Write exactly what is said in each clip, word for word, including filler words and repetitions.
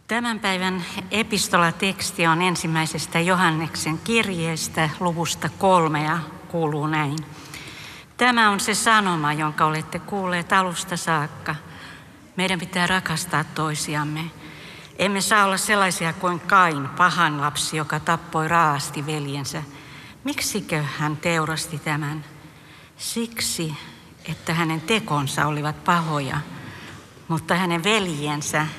Tämän päivän epistolateksti on ensimmäisestä Johanneksen kirjeestä luvusta kolme ja kuuluu näin. Tämä on se sanoma, jonka olette kuulleet alusta saakka. Meidän pitää rakastaa toisiamme. Emme saa olla sellaisia kuin Kain, pahan lapsi, joka tappoi raasti veljensä. Miksikö hän teurasti tämän? Siksi, että hänen tekonsa olivat pahoja, mutta hänen veljensä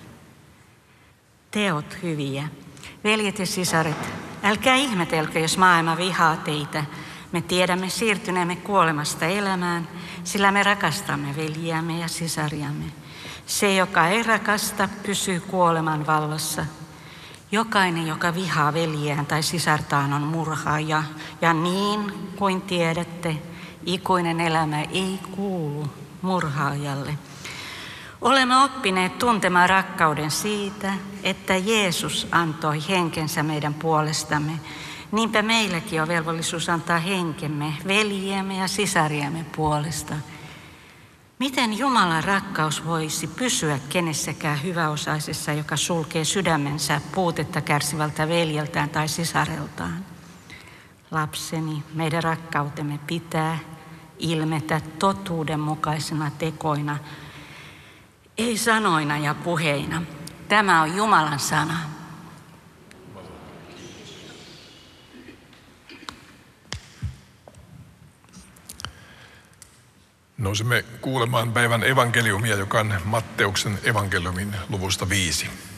teot hyviä. Veljet ja sisaret, älkää ihmetelkö, jos maailma vihaa teitä. Me tiedämme siirtyneemme kuolemasta elämään, sillä me rakastamme veljiämme ja sisariamme. Se, joka ei rakasta, pysyy kuoleman vallassa. Jokainen, joka vihaa veljeään tai sisartaan, on murhaaja. Ja niin kuin tiedätte, ikuinen elämä ei kuulu murhaajalle. Olemme oppineet tuntemaan rakkauden siitä, että Jeesus antoi henkensä meidän puolestamme. Niinpä meilläkin on velvollisuus antaa henkemme veljiemme ja sisariemme puolesta. Miten Jumalan rakkaus voisi pysyä kenessäkään hyväosaisessa, joka sulkee sydämensä puutetta kärsivältä veljeltään tai sisareltaan? Lapseni, meidän rakkautemme pitää ilmetä totuudenmukaisena tekoina, ei sanoina ja puheina. Tämä on Jumalan sana. Nousemme kuulemaan päivän evankeliumia, joka on Matteuksen evankeliumin luvusta viisi.